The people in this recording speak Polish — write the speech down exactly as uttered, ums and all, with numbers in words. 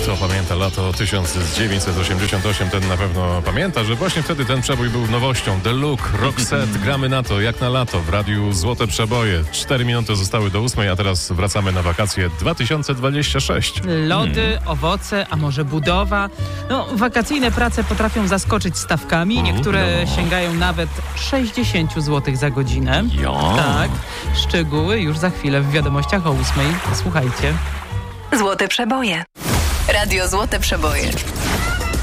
Kto pamięta lato tysiąc dziewięćset osiemdziesiąt osiem, ten na pewno pamięta, że właśnie wtedy ten przebój był nowością. The Look, Roxette, gramy na to, jak na lato, w radiu Złote Przeboje. Cztery minuty zostały do ósmej, a teraz wracamy na wakacje dwa tysiące dwadzieścia sześć. Lody, hmm. owoce, a może budowa. No, wakacyjne prace potrafią zaskoczyć stawkami. Niektóre no. sięgają nawet sześćdziesiąt złotych za godzinę. Ja. Tak. Szczegóły już za chwilę w wiadomościach o ósmej. Słuchajcie. Złote Przeboje. Radio Złote Przeboje.